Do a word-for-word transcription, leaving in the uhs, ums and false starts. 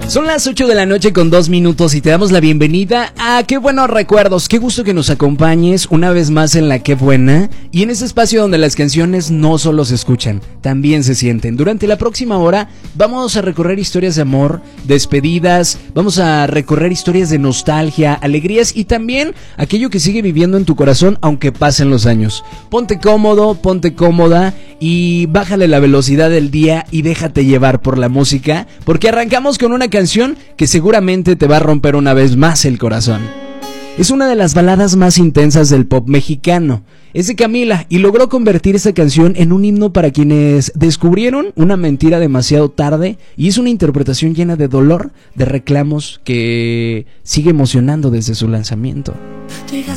Son las ocho de la noche con dos minutos y te damos la bienvenida a Qué Buenos Recuerdos. Qué gusto que nos acompañes una vez más en la Qué Buena y en este espacio donde las canciones no solo se escuchan, también se sienten. Durante la próxima hora vamos a recorrer historias de amor, despedidas, vamos a recorrer historias de nostalgia, alegrías y también aquello que sigue viviendo en tu corazón aunque pasen los años. Ponte cómodo, ponte cómoda y bájale la velocidad del día y déjate llevar por la música, porque arrancamos con una canción canción que seguramente te va a romper una vez más el corazón. Es una de las baladas más intensas del pop mexicano. Es de Camila y logró convertir esta canción en un himno para quienes descubrieron una mentira demasiado tarde, y es una interpretación llena de dolor, de reclamos, que sigue emocionando desde su lanzamiento. Llegas